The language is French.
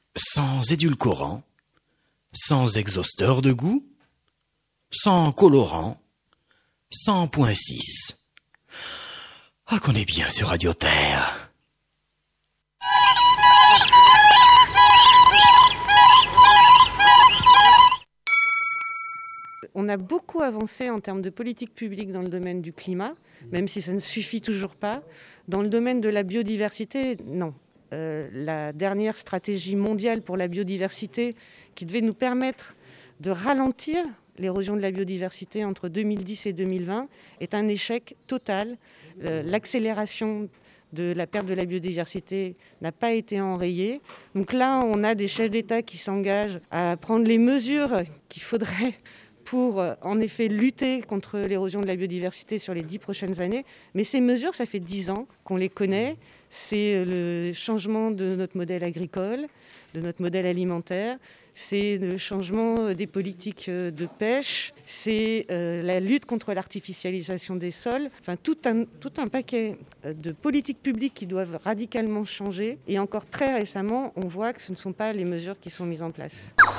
sans édulcorant, sans exhausteur de goût, sans colorant, sans point 6. Ah, qu'on est bien sur Radio Terre. On a beaucoup avancé en termes de politique publique dans le domaine du climat, même si ça ne suffit toujours pas. Dans le domaine de la biodiversité, non. La dernière stratégie mondiale pour la biodiversité, qui devait nous permettre de ralentir l'érosion de la biodiversité entre 2010 et 2020, est un échec total. L'accélération de la perte de la biodiversité n'a pas été enrayée. Donc là, on a des chefs d'État qui s'engagent à prendre les mesures qu'il faudrait pour, en effet, lutter contre l'érosion de la biodiversité sur les 10 prochaines années. Mais ces mesures, ça fait 10 ans qu'on les connaît. C'est le changement de notre modèle agricole, de notre modèle alimentaire. C'est le changement des politiques de pêche. C'est la lutte contre l'artificialisation des sols. Enfin, tout un paquet de politiques publiques qui doivent radicalement changer. Et encore très récemment, on voit que ce ne sont pas les mesures qui sont mises en place.